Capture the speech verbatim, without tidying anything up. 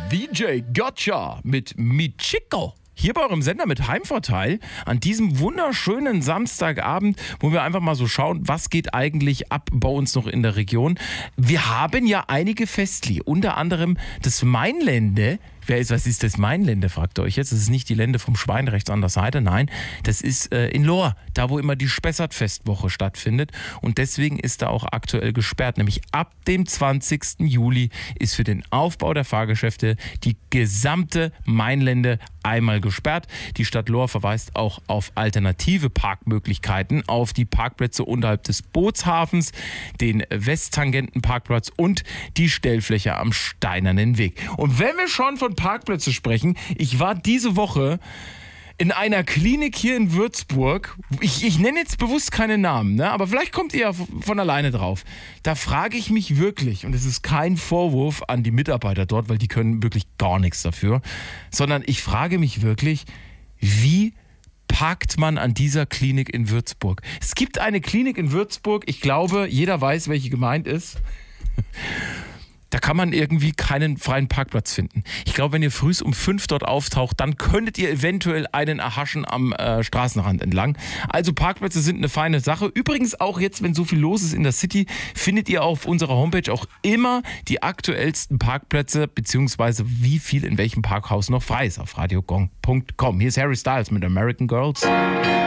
D J Gotcha mit Michiko. Hier bei eurem Sender mit Heimvorteil an diesem wunderschönen Samstagabend, wo wir einfach mal so schauen, was geht eigentlich ab bei uns noch in der Region. Wir haben ja einige Festli, unter anderem das Mainlände. Wer ist, was ist das Mainlände, fragt ihr euch jetzt. Das ist nicht die Lände vom Schwein rechts an der Seite, nein, das ist äh, in Lohr, da wo immer die Spessart-Festwoche stattfindet und deswegen ist da auch aktuell gesperrt, nämlich ab dem zwanzigsten Juli ist für den Aufbau der Fahrgeschäfte die gesamte Mainlände einmal gesperrt. Die Stadt Lohr verweist auch auf alternative Parkmöglichkeiten, auf die Parkplätze unterhalb des Bootshafens, den Westtangentenparkplatz und die Stellfläche am Steinernen Weg. Und wenn wir schon von Parkplätze sprechen, ich war diese Woche in einer Klinik hier in Würzburg, ich, ich nenne jetzt bewusst keine Namen, ne? Aber vielleicht kommt ihr ja von alleine drauf. Da frage ich mich wirklich, und es ist kein Vorwurf an die Mitarbeiter dort, weil die können wirklich gar nichts dafür, sondern ich frage mich wirklich, wie parkt man an dieser Klinik in Würzburg? Es gibt eine Klinik in Würzburg, ich glaube, jeder weiß, welche gemeint ist. Da kann man irgendwie keinen freien Parkplatz finden. Ich glaube, wenn ihr früh um fünf dort auftaucht, dann könntet ihr eventuell einen erhaschen am äh, Straßenrand entlang. Also Parkplätze sind eine feine Sache. Übrigens auch jetzt, wenn so viel los ist in der City, findet ihr auf unserer Homepage auch immer die aktuellsten Parkplätze, beziehungsweise wie viel in welchem Parkhaus noch frei ist auf radiogong punkt com. Hier ist Harry Styles mit American Girls.